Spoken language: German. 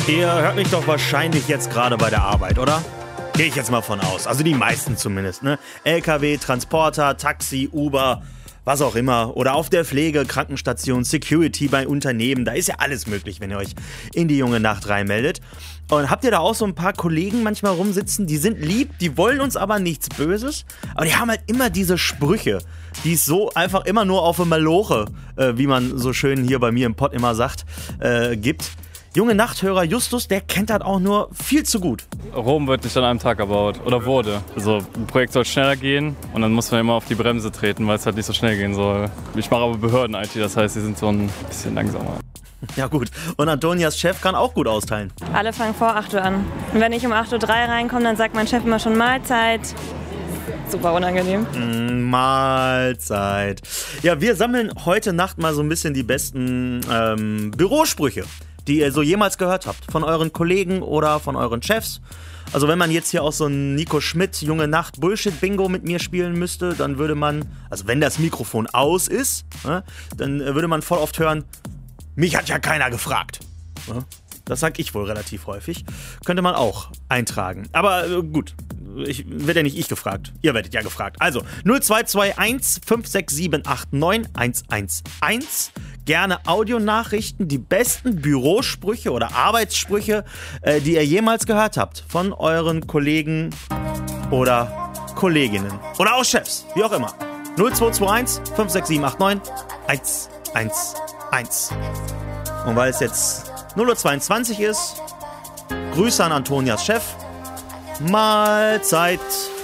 Ihr hört mich doch wahrscheinlich jetzt gerade bei der Arbeit, oder? Gehe ich jetzt mal von aus. Also die meisten zumindest, ne? LKW, Transporter, Taxi, Uber, was auch immer. Oder auf der Pflege, Krankenstation, Security bei Unternehmen. Da ist ja alles möglich, wenn ihr euch in die junge Nacht reinmeldet. Und habt ihr da auch so ein paar Kollegen manchmal rumsitzen, die sind lieb, die wollen uns aber nichts Böses. Aber die haben halt immer diese Sprüche, die es so einfach immer nur auf eine Maloche, wie man so schön hier bei mir im Pod immer sagt, gibt. Junge Nachthörer Justus, der kennt das auch nur viel zu gut. Rom wird nicht an einem Tag erbaut oder wurde. Also ein Projekt soll schneller gehen und dann muss man immer auf die Bremse treten, weil es halt nicht so schnell gehen soll. Ich mache aber Behörden-IT, das heißt, die sind so ein bisschen langsamer. Ja gut, und Antonias Chef kann auch gut austeilen. Alle fangen vor 8 Uhr an. Und wenn ich um 8.03 Uhr reinkomme, dann sagt mein Chef immer schon Mahlzeit. Super unangenehm. Mahlzeit. Ja, wir sammeln heute Nacht mal so ein bisschen die besten Bürosprüche, die ihr so jemals gehört habt. Von euren Kollegen oder von euren Chefs. Also wenn man jetzt hier auch so ein Nico Schmidt Junge Nacht Bullshit-Bingo mit mir spielen müsste, dann würde man, also wenn das Mikrofon aus ist, ne, dann würde man voll oft hören, mich hat ja keiner gefragt. Ja, das sag ich wohl relativ häufig. Könnte man auch eintragen. Aber gut, werde ja nicht ich gefragt. Ihr werdet ja gefragt. Also 0221 56789 111. Gerne Audionachrichten, die besten Bürosprüche oder Arbeitssprüche, die ihr jemals gehört habt. Von euren Kollegen oder Kolleginnen. Oder auch Chefs, wie auch immer. 0221 56789 111. Und weil es jetzt 0:22 Uhr ist, Grüße an Antonias Chef. Mahlzeit.